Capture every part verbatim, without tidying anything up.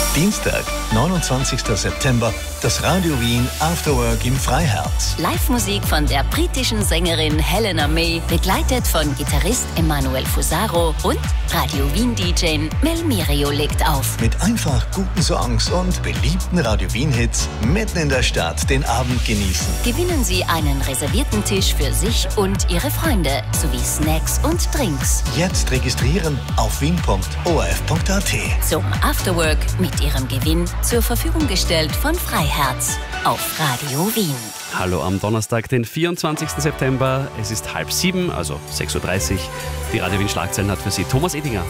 Dienstag, neunundzwanzigster September, das Radio Wien Afterwork im Freiherz. Live-Musik von der britischen Sängerin Helena May, begleitet von Gitarrist Emanuel Fusaro und Radio Wien D J Mel Mirio legt auf. Mit einfach guten Songs und beliebten Radio Wien Hits mitten in der Stadt den Abend genießen. Gewinnen Sie einen reservierten Tisch für sich und Ihre Freunde sowie Snacks und Drinks. Jetzt registrieren auf wien punkt o r f punkt a t. Zum Afterwork mit Ihrem Gewinn zur Verfügung gestellt von Freiherz auf Radio Wien. Hallo am Donnerstag, den vierundzwanzigsten September. Es ist halb sieben, also sechs Uhr dreißig. Die Radio Wien Schlagzeilen hat für Sie Thomas Edinger.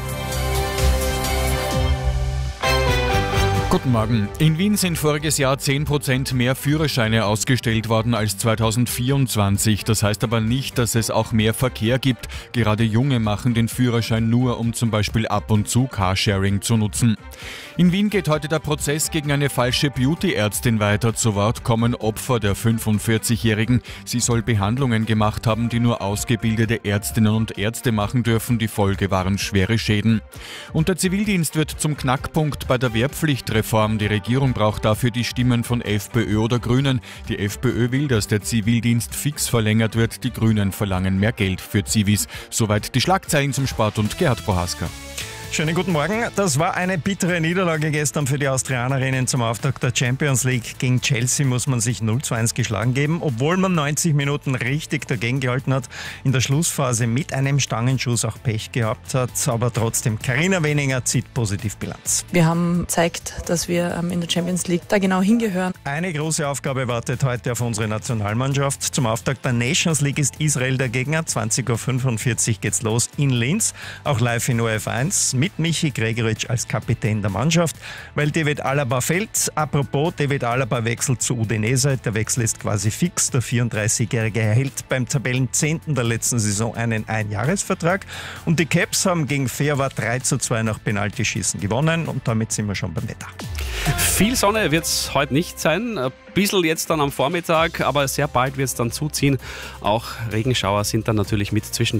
Guten Morgen. In Wien sind voriges Jahr zehn Prozent mehr Führerscheine ausgestellt worden als zweitausendvierundzwanzig. Das heißt aber nicht, dass es auch mehr Verkehr gibt. Gerade Junge machen den Führerschein nur, um zum Beispiel ab und zu Carsharing zu nutzen. In Wien geht heute der Prozess gegen eine falsche Beauty-Ärztin weiter. Zu Wort kommen Opfer der fünfundvierzigjährigen. Sie soll Behandlungen gemacht haben, die nur ausgebildete Ärztinnen und Ärzte machen dürfen. Die Folge waren schwere Schäden. Und der Zivildienst wird zum Knackpunkt bei der Wehrpflichtreform. Die Regierung braucht dafür die Stimmen von FPÖ oder Grünen. Die FPÖ will, dass der Zivildienst fix verlängert wird. Die Grünen verlangen mehr Geld für Zivis. Soweit die Schlagzeilen zum Sport und Gerhard Prohaska. Schönen guten Morgen. Das war eine bittere Niederlage gestern für die Austrianerinnen zum Auftakt der Champions League. Gegen Chelsea muss man sich null zu eins geschlagen geben, obwohl man neunzig Minuten richtig dagegen gehalten hat. In der Schlussphase mit einem Stangenschuss auch Pech gehabt hat, aber trotzdem, Carina Weninger zieht positiv Bilanz. Wir haben gezeigt, dass wir in der Champions League da genau hingehören. Eine große Aufgabe wartet heute auf unsere Nationalmannschaft. Zum Auftakt der Nations League ist Israel der Gegner. zwanzig Uhr fünfundvierzig geht's los in Linz, auch live in O R F eins. Mit Michi Gregoritsch als Kapitän der Mannschaft, weil David Alaba fällt. Apropos, David Alaba wechselt zu Udinese. Der Wechsel ist quasi fix. Der vierunddreißigjährige erhält beim Tabellenzehnten der letzten Saison einen Einjahresvertrag. Und die Caps haben gegen Feava drei zu zwei nach Penaltyschießen gewonnen. Und damit sind wir schon beim Wetter. Viel Sonne wird es heute nicht sein. Ein bisschen jetzt dann am Vormittag, aber sehr bald wird es dann zuziehen. Auch Regenschauer sind dann natürlich mit zwischen